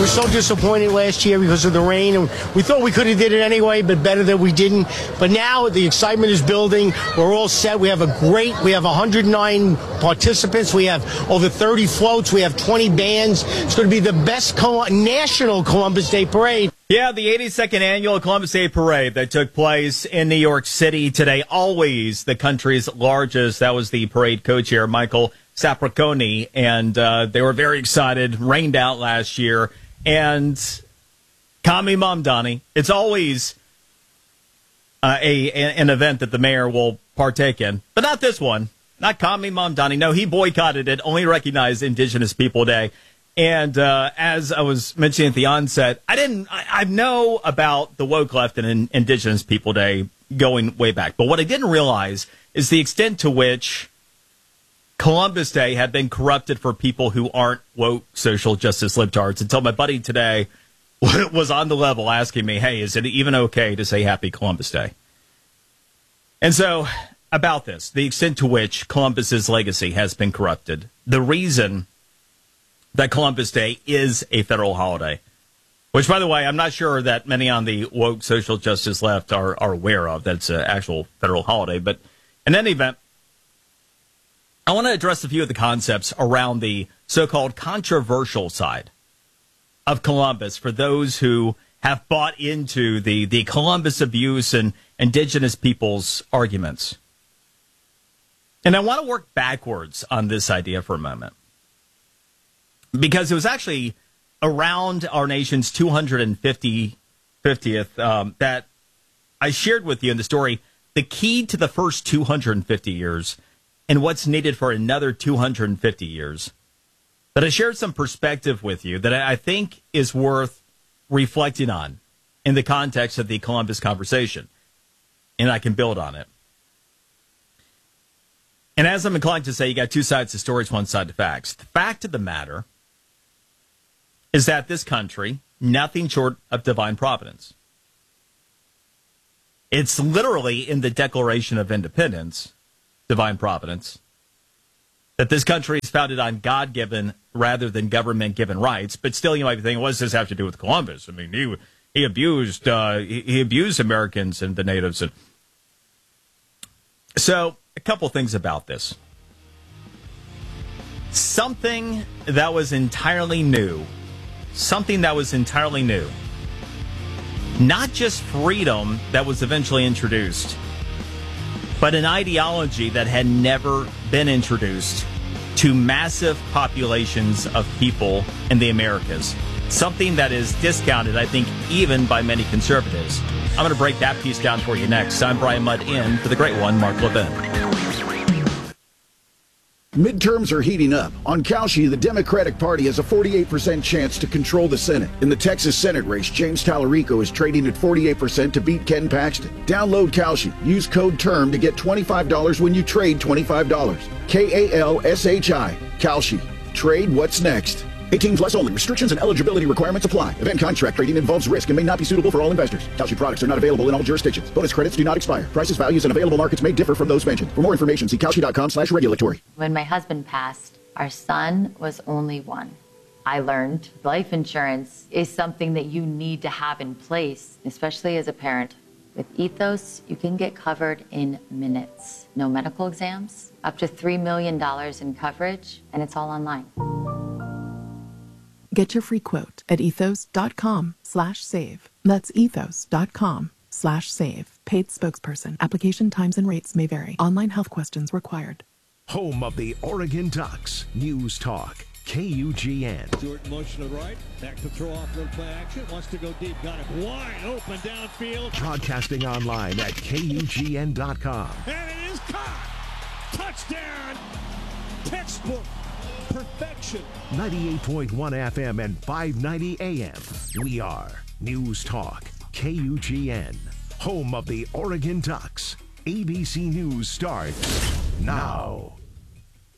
so disappointed last year because of the rain, and we thought we could have did it anyway, but better that we didn't. But now the excitement is building. We're all set. We have 109 participants. We have over 30 floats. We have 20 bands. It's going to be the best national Columbus Day Parade. Yeah, the 82nd annual Columbus Day Parade that took place in New York City today, always the country's largest. That was the parade co-chair, Michael Sapriconi, and they were very excited. Rained out last year, and Kami Mamdani. It's always an event that the mayor will partake in, but not this one. Not Kami Mamdani. No, he boycotted it. Only recognized Indigenous People Day. And as I was mentioning at the onset, I know about the woke left and Indigenous People Day going way back. But what I didn't realize is the extent to which Columbus Day had been corrupted for people who aren't woke social justice libtards, until my buddy today was on the level asking me, hey, is it even okay to say Happy Columbus Day? And so about this, the extent to which Columbus's legacy has been corrupted, the reason that Columbus Day is a federal holiday, which, by the way, I'm not sure that many on the woke social justice left are aware of. That's an actual federal holiday. But in any event, I want to address a few of the concepts around the so-called controversial side of Columbus for those who have bought into the Columbus abuse and Indigenous peoples arguments. And I want to work backwards on this idea for a moment, because it was actually around our nation's 250th that I shared with you in the story the key to the first 250 years and what's needed for another 250 years. That I shared some perspective with you that I think is worth reflecting on in the context of the Columbus conversation, and I can build on it. And as I'm inclined to say, you got two sides to stories, one side to facts. The fact of the matter is that this country, nothing short of divine providence. It's literally in the Declaration of Independence, divine providence, that this country is founded on God-given rather than government-given rights. But still, you might be thinking, what does this have to do with Columbus? I mean, he abused Americans and the natives. And so, a couple things about this. Something that was entirely new. Not just freedom that was eventually introduced, but an ideology that had never been introduced to massive populations of people in the Americas. Something that is discounted, I think, even by many conservatives. I'm going to break that piece down for you next. I'm Brian Mudd in for the great one, Mark Levin. Midterms are heating up. On Kalshi, the Democratic Party has a 48% chance to control the Senate. In the Texas Senate race, James Tallarico is trading at 48% to beat Ken Paxton. Download Kalshi. Use code TERM to get $25 when you trade $25. KALSHI. Kalshi. Trade what's next. 18 plus only. Restrictions and eligibility requirements apply. Event contract trading involves risk and may not be suitable for all investors. Kalshi products are not available in all jurisdictions. Bonus credits do not expire. Prices, values, and available markets may differ from those mentioned. For more information, see Kalshi.com/regulatory. When my husband passed, our son was only one. I learned life insurance is something that you need to have in place, especially as a parent. With Ethos, you can get covered in minutes. No medical exams, up to $3 million in coverage, and it's all online. Get your free quote at ethos.com/save. That's ethos.com/save. Paid spokesperson. Application times and rates may vary. Online health questions required. Home of the Oregon Ducks. News Talk. KUGN. Stewart in motion to the right. Back to throw off little play action. Wants to go deep. Got it wide open downfield. Broadcasting online at KUGN.com. And it is caught. Touchdown. Textbook. Perfection. 98.1 FM and 590 AM. We are News Talk, KUGN. Home of the Oregon Ducks. ABC News starts now.